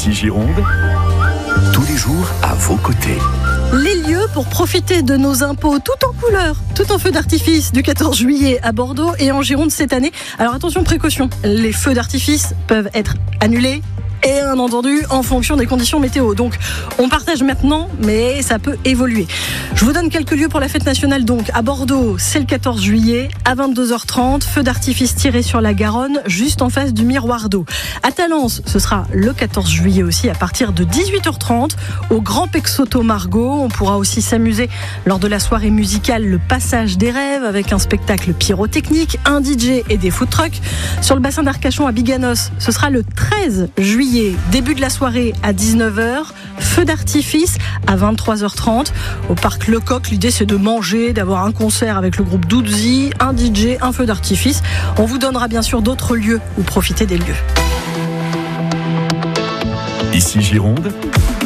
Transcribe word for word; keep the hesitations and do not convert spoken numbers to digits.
Ici Gironde, tous les jours à vos côtés. Les lieux pour profiter de nos impôts tout en couleur, tout en feu d'artifice du quatorze juillet à Bordeaux et en Gironde cette année. Alors attention, précaution, les feux d'artifice peuvent être annulés et bien entendu en fonction des conditions météo. Donc on partage maintenant, mais ça peut évoluer. Je vous donne quelques lieux pour la fête nationale. Donc à Bordeaux, c'est le quatorze juillet à vingt-deux heures trente, feu d'artifice tiré sur la Garonne, juste en face du miroir d'eau. À Talence, ce sera le quatorze juillet aussi à partir de dix-huit heures trente au Grand Pexoto Margot. On pourra aussi s'amuser lors de la soirée musicale Le Passage des Rêves avec un spectacle pyrotechnique, un D J et des food trucks. Sur le bassin d'Arcachon à Biganos, ce sera le treize juillet. Début de la soirée à dix-neuf heures, feu d'artifice à vingt-trois heures trente. Au parc Lecoq, l'idée c'est de manger, d'avoir un concert avec le groupe Doudzi, un D J, un feu d'artifice. On vous donnera bien sûr d'autres lieux où profiter des lieux. Ici Gironde,